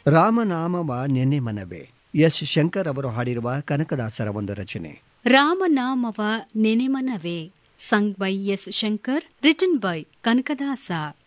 ರಾಮನಾಮವ ನೆನೆ ಮನವೇ. ಎಸ್ ಶಂಕರ್ ಅವರು ಹಾಡಿರುವ ಕನಕದಾಸರ ಒಂದು ರಚನೆ. ರಾಮನಾಮವ ನೆನೆಮನವೇ, sung by S Shankar, written by Kanakadasa.